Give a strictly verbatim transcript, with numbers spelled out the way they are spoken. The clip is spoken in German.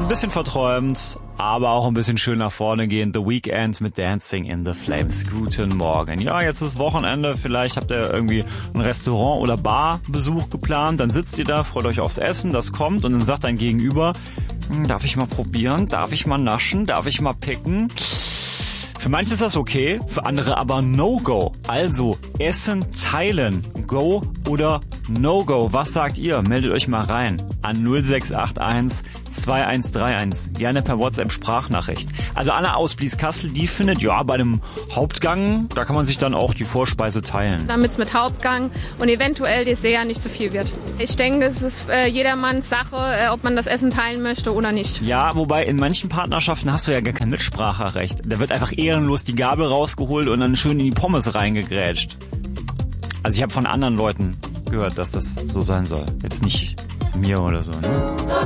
Ein bisschen verträumt, aber auch ein bisschen schön nach vorne gehen. The Weeknd mit Dancing in the Flames. Guten Morgen. Ja, jetzt ist Wochenende. Vielleicht habt ihr irgendwie ein Restaurant- oder Barbesuch geplant. Dann sitzt ihr da, freut euch aufs Essen, das kommt und dann sagt dein Gegenüber, darf ich mal probieren? Darf ich mal naschen? Darf ich mal picken? Für manche ist das okay, für andere aber No-Go. Also Essen teilen. Go oder No-Go. Was sagt ihr? Meldet euch mal rein an null sechs acht eins zwei eins drei eins. Gerne per WhatsApp-Sprachnachricht. Also Anna aus Blieskastel, die findet, ja, bei dem Hauptgang, da kann man sich dann auch die Vorspeise teilen. Damit es mit Hauptgang und eventuell Dessert nicht so viel wird. Ich denke, es ist äh, jedermanns Sache, äh, ob man das Essen teilen möchte oder nicht. Ja, wobei in manchen Partnerschaften hast du ja gar kein Mitspracherecht. Da wird einfach ehrenlos die Gabel rausgeholt und dann schön in die Pommes reingegrätscht. Also ich habe von anderen Leuten gehört, dass das so sein soll. Jetzt nicht mir oder so, ne?